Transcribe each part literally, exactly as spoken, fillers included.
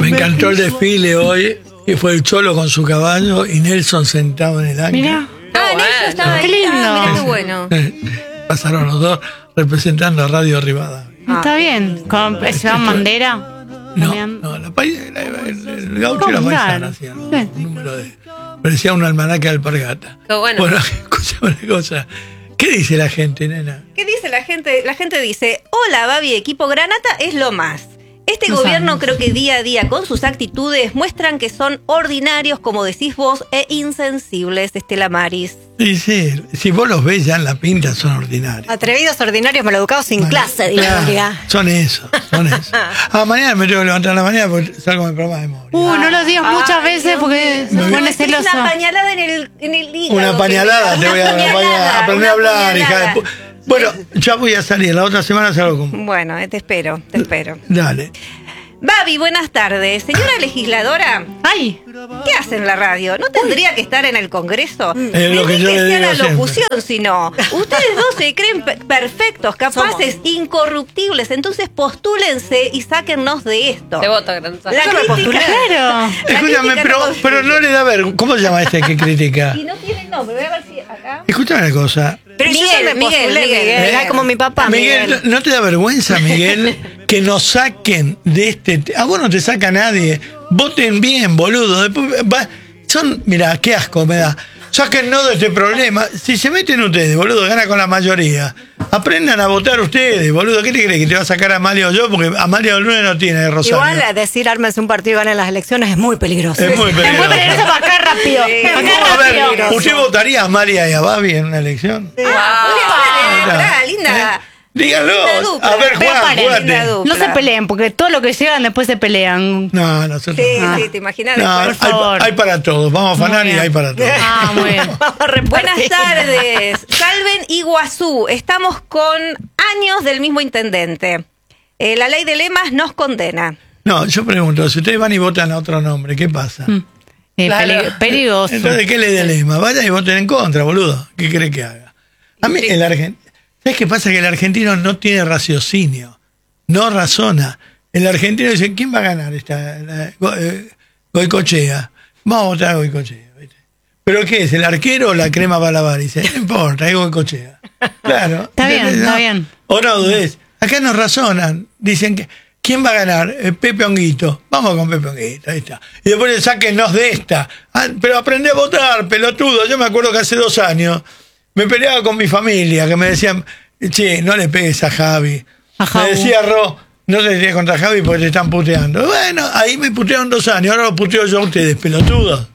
Me encantó el desfile hoy, que fue el Cholo con su caballo y Nelson sentado en el ancla. Mirá. Ah, Nelson estaba ahí. Qué lindo. Ah, mirá qué bueno. Pasaron los dos representando a Radio Rivadavia. Está bien. Con, ¿se van bandera? No, También. no, la, paisa- la- el, el gaucho y la Claro. paisana hacían un número de... Parecía un almanaque de alpargata. Qué bueno. Bueno, escúchame una cosa. ¿Qué dice la gente, nena? ¿Qué dice la gente? La gente dice, hola Babi, equipo Granata es lo más. Este No gobierno sabemos. creo que día a día con sus actitudes muestran que son ordinarios, como decís vos, e insensibles, Estela Maris. Sí, sí, si vos los ves ya en la pinta son ordinarios. Atrevidos, ordinarios, maleducados sin Bueno, clase, claro, diría. son eso, son eso. Ah, mañana me tengo que levantar a la mañana porque salgo con el programa de memoria. Uh, no lo digas Ay, muchas Dios veces porque mío. se No, pone es celoso. una pañalada en el, en el hígado. Una que pañalada me te da. voy a Una dar, pañalada, aprender a una hablar, hija de pañalada. pu- Bueno, ya voy a salir, la otra semana salgo con... Bueno, eh, te espero, te espero. Dale. Babi, buenas tardes. Señora legisladora, Ay, ¿qué hace en la radio? ¿No tendría que estar en el Congreso? Es lo que yo le sea digo la siempre. locución, sino ustedes dos se creen pe- perfectos, capaces, incorruptibles. Entonces postúlense y sáquennos de esto. Te voto, Granza. La Yo me crítica, postulé. claro. la Escúchame, crítica pero, no pero no le da vergüenza. ¿Cómo se llama este que critica? Y no tiene nombre. Voy a ver si acá. Escúchame una cosa. Pero yo Miguel, ya me Miguel, postulé, Miguel. Miguel. Ay, como mi papá, Miguel, Miguel. ¿no te da vergüenza, Miguel, que nos saquen de este... te- A vos no te saca nadie. Voten bien, boludo. Después va- son... Mirá, qué asco me da. Sáquennos de este problema. Si se meten ustedes, boludo, gana con la mayoría. Aprendan a votar ustedes, boludo. ¿Qué te crees? ¿Que te va a sacar a Amalia o yo? Porque Amalia o Luna no tiene de Rosario. Igual a decir ármense un partido y ganen las elecciones es muy peligroso. Es muy Es muy peligroso. peligroso para acá rápido. Sí. Para acá A ver, rápido. ¿usted votaría a Amalia y a Babi en una elección? Ah, Julián, pará, linda. ¿Eh? Díganlo. Linda dupla. A ver, Pero Juan, paren, jugate. linda dupla. No se peleen, porque todo lo que llegan después se pelean. No, nosotros Sí, no. sí, te imaginas. No, después. hay, favor. hay para todos. Vamos a afanar Muy y bien. hay para todos. Ah, muy bien. Vamos a repartir. Buenas tardes. Salven Iguazú. Estamos con años del mismo intendente. Eh, la ley de lemas nos condena. No, yo pregunto, si ustedes van y votan a otro nombre, ¿qué pasa? Eh, Claro. peli- peligroso. Entonces, ¿qué le dé lema? Vayan y voten en contra, boludo. ¿Qué cree que haga? A mí, el argentino... ¿Sabes qué pasa? Que el argentino no tiene raciocinio. No razona. El argentino dice, ¿quién va a ganar esta? La, Go- eh, Goicochea. Vamos a votar a Goicochea. ¿viste? ¿Pero qué es? ¿El arquero o la crema para lavar? Dice, no importa, es Goicochea. Claro. Está bien, ¿entendés? está ¿No? bien. O no dudes. Acá nos razonan. Dicen que, ¿quién va a ganar? Eh, Pepe Honguito. Vamos con Pepe Honguito, ahí está. Y después le sáquennos de esta. Ah, pero aprendí a votar, pelotudo. Yo me acuerdo que hace dos años me peleaba con mi familia, que me decían, che, no le pegues a Javi. A Me Javi. decía Ro, no te tires contra Javi porque te están puteando. Bueno, ahí me putearon dos años, ahora lo puteo yo a ustedes, pelotudos.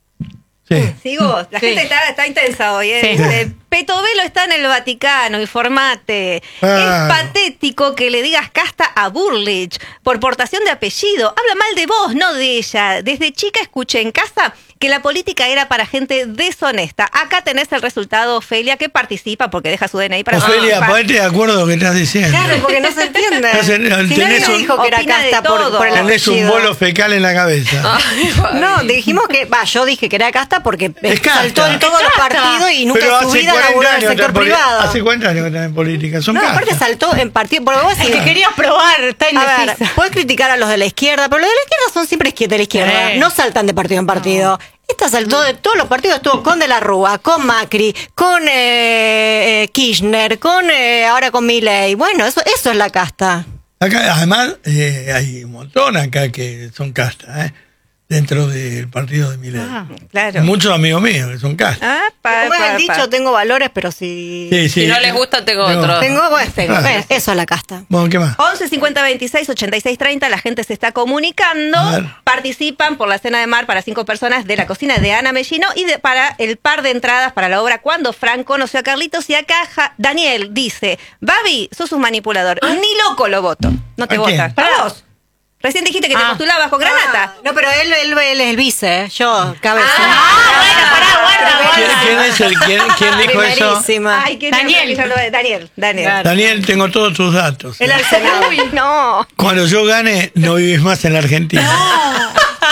Sí. Sigo, la Sí. gente está, está intensa hoy. ¿eh? Sí. Dice, Petovelo está en el Vaticano, informate. Claro. Es patético que le digas casta a Burlich por portación de apellido. Habla mal de vos, no de ella. Desde chica escuché en casa que la política era para gente deshonesta. Acá tenés el resultado, Ofelia, que participa porque deja su D N I para Ofelia, participar. ponete de acuerdo con lo que estás diciendo. Claro, porque no se entiende. No se- Si tenés nadie un- dijo que era opina de casta por, todo. por el Tenés un apellido. bolo fecal en la cabeza. No, dijimos que, va, yo dije que era casta porque Es casta. saltó en todos Es los casta. partidos y nunca Pero en su hace vida cuarenta laburó en el años sector está en poli- privado. Hace cuarenta años que están en política. Son No, aparte castas. saltó en partido. Porque vos Es decís, que querías probar, está a ver, indecisa. puedes criticar a los de la izquierda, pero los de la izquierda son siempre izquier- de la izquierda. Sí. No saltan de partido en partido. Esta saltó de todos los partidos, estuvo con De la Rúa, con Macri, con eh, eh, Kirchner, con eh, ahora con Milei. Bueno, eso, eso es la casta. Acá, además, eh, hay un montón acá que son castas, ¿eh? Dentro del partido de Milei. Ah, Claro. Muchos amigos míos que son castas. Ah, pa, Como pa, han dicho, pa. tengo valores, pero si... Sí, sí. Si no les gusta, tengo Tengo- otro. Tengo, pues tengo. Ah. Eh, Eso es la casta. Bueno, ¿qué más? once cincuenta veintiséis ochenta y seis treinta, la gente se está comunicando. A ver. Participan por la cena de mar para cinco personas de la cocina de Ana Mellino y de, para el par de entradas para la obra Cuando Frank conoció a Carlitos. Y acá Ja- Daniel dice: Babi, sos un manipulador. Ni loco lo voto. No te ¿A quién? votas. Para vos. Recién dijiste que te Ah. postulabas con Granata. Ah, no, pero él, él, él es el vice, ¿eh? Yo, cabeza. Ah, bueno, pará, guarda, ¿Quién, guarda. quién es el quién, quién dijo eso? Primerísima. Ay, qué Daniel. nervio. Daniel, Daniel. Claro. Daniel, tengo todos tus datos. Él al Senado. Uy, no. Cuando yo gane, no vivís más en la Argentina.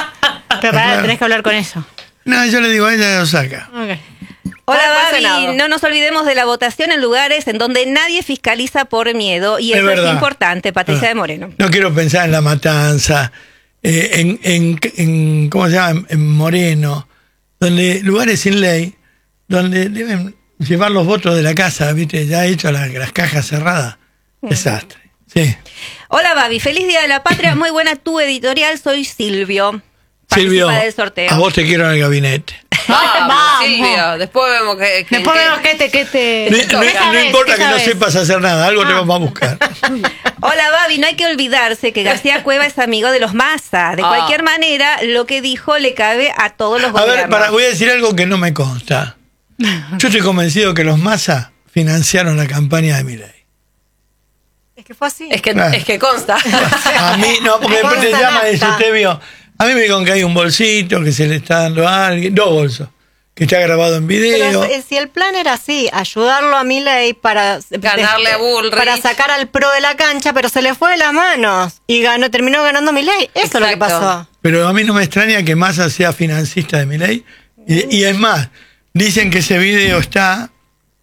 Pero pará, tenés que hablar con eso. No, yo le digo a ella, lo saca. Ok. Hola, Para el Babi. Senado. No nos olvidemos de la votación en lugares en donde nadie fiscaliza por miedo. Y Es eso es, verdad. importante, Patricia Ah. de Moreno. No quiero pensar en la matanza, eh, en, en, en, ¿cómo se llama? En, en Moreno, donde lugares sin ley, donde deben llevar los votos de la casa, ¿viste? Ya he hecho las, las cajas cerradas. Desastre. Sí. Hola, Babi. Feliz Día de la Patria. Muy buena tu editorial. Soy Silvio. Silvio, Participa del sorteo. a vos te quiero en el gabinete. Vamos, Vamos. Silvio. Después vemos que. que- Después que- vemos que te, que te. No, no- ¿Qué no sabes? importa ¿Qué que no sabes? sepas hacer nada, algo te vamos a buscar. Hola, Babi. No hay que olvidarse que García Cueva es amigo de los Massa. De Ah. cualquier manera, lo que dijo le cabe a todos los A gobiernos. ver, para, voy a decir algo que no me consta. Yo estoy convencido que los Massa financiaron la campaña de Milei. Es que fue así. Es que, Claro. es que consta. A mí, no, porque Me después te consta llama y dice, nada. usted vio. A mí me dijeron que hay un bolsito que se le está dando a alguien, dos bolsos, que está grabado en video. Pero eh, si el plan era así, ayudarlo a Milei para Ganarle a Bullrich. para sacar al pro de la cancha, pero se le fue de las manos y ganó, terminó ganando Milei. Eso es lo que Exacto. pasó. Pero a mí no me extraña que Massa sea financista de Milei. Y, y es más, dicen que ese video está